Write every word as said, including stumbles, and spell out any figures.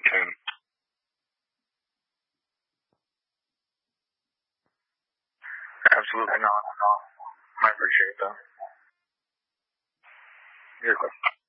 tune. Absolutely not. I appreciate that. You're welcome.